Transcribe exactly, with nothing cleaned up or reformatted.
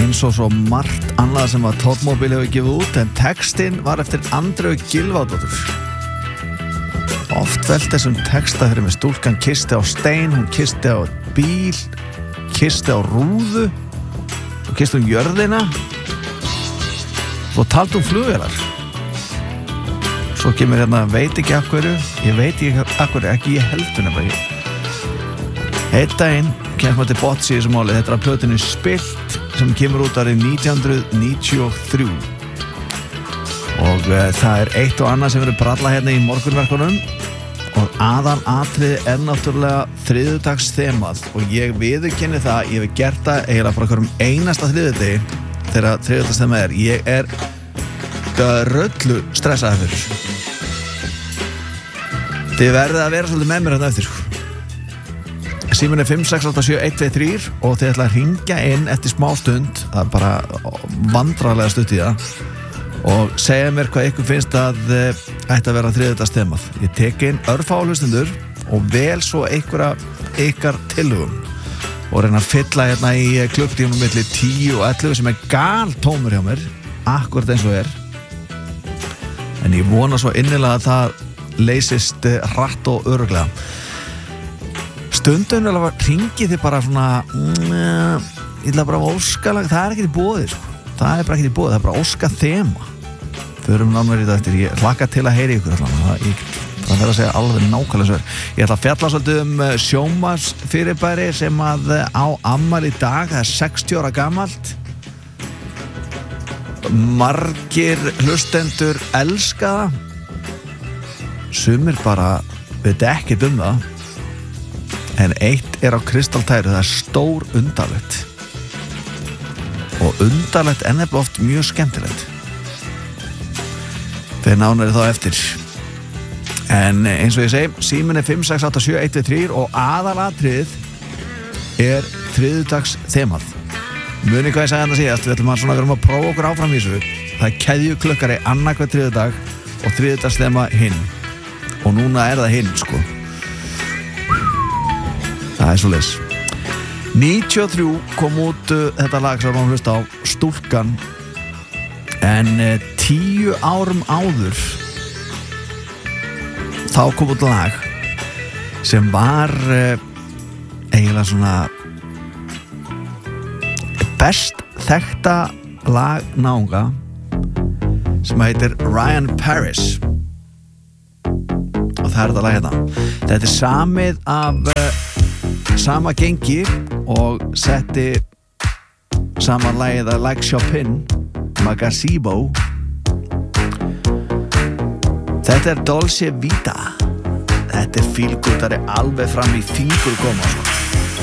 eins og svo margt annað sem að Tóttmóbíl hefur gefið út, en textinn var eftir Andreu Gylfadóttur. Oft velt þessum texta fyrir mig. Stúlkan kisti á stein, hún kisti á bíl, kisti á rúðu og kisti um jörðina og taldi um flugvélar. Svo kemur hérna, veit ekki af hverju, ég veit ekki af hverju, ekki ég heldur nefnilega. Einn daginn kemur maður til botts í þessu máli. Þetta er að plötunni Spilt sem kemur út árið nítján hundruð níutíu og þrjú. Og uh, það er eitt og annað sem verður bralla hérna í morgunverkunum og aðal atriði er náttúrulega þriðjudags þemað og ég viðurkenni það, ég hef gert það eiginlega frá hverjum einasta þriðjudegi þegar þriðjudags þemað er. Ég er röllu stressaður fyrir. Þið verðið að vera svolítið með mér hérna eftir. Síminn er fimm sex átta sjö eitt tvö þrjú og þið ætla að hringja inn eftir smá stund, það er bara vandræðalega stutt í það, og segja mér hvað ykkur finnst að ætti að vera þriðjudags þemað. Ég tek inn örfá hlustendur og vel svo einhverja ykkar tillögum og reyna að fylla hérna í klukktímanum milli tíu og ellefu sem er gal tómur hjá mér, akkurat eins og er. En ég vona svo innilega að það leysist hratt og örugglega. Stundum alveg ringið þið bara svona mm, ég ætla bara að óska lag, það er ekki í boði sko. Það er bara ekki í boði, það er bara óska þema. Förum nánar í þetta eftir, ég hlakka til að heyri ykkur allan. Það, ég, það verður að segja alveg nákvæmlega svo. Ég ætla að fjalla svolítið um sjónvarpsfyrirbæri sem að á afmæli í dag, það er sextíu ára gamalt. Margir hlustendur elska það. Sumir bara veit ekkert um það. En eitt er á kristaltæru, það er stór undarlegt. Og undarlegt er nefnilega oft mjög skemmtilegt. Þeir nánar þá eftir. En eins og ég segi, síminn er fimm sex átta sjö eitt tvö þrjú og aðalatriðið er þriðjudags þemað. Muni hvað ég sagði hann að síðast, við ætlum að svona verðum að prófa okkur áfram í þessu. Það er keðjuklukkari annarkvæð þriðjudag og þriðjudags þema hinn. Og núna er það hinn, sko. Það er svo leys. níutíu og þrjú kom út uh, þetta lag sem við hlusta á, Stúlkan, en uh, tíu árum áður þá kom út lag sem var uh, eiginlega svona best þekkta lag náunga sem heitir Ryan Paris og það er þetta lag hérna. Þetta er samið af uh, sama gengi og setti sama lagið að Like Chopin, Magazebo. Þetta er Dolce Vita. Þetta er fílgútari alveg fram í fingur koma sko.